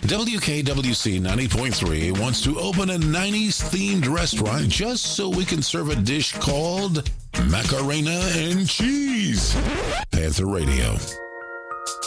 WKWC 90.3 wants to open a 90s themed restaurant just so we can serve a dish called Macarena and Cheese. Panther Radio.